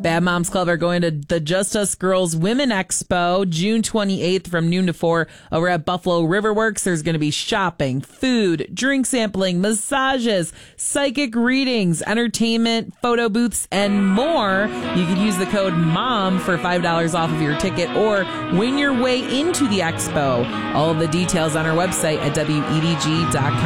Bad Moms Club are going to the Just Us Girls Women Expo June 28th from noon to 4 over at Buffalo Riverworks. There's going to be shopping, food, drink sampling, massages, psychic readings, entertainment, photo booths, and more. You can use the code MOM for $5 off of your ticket or win your way into the expo. All of the details on our website at WEDG.com.